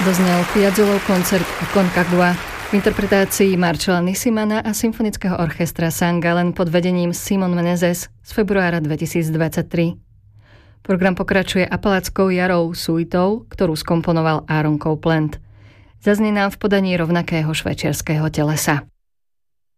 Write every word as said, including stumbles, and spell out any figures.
Doznel Piazzolov koncert Aconcagua v interpretácii Marcella Nissimana a symfonického orchestra San Gallen pod vedením Simon Menezes z februára dvetisícdvadsaťtri. Program pokračuje Apalackou jarou suitou, ktorú skomponoval Aaron Copland. Zaznie nám v podaní rovnakého švajčiarskeho telesa.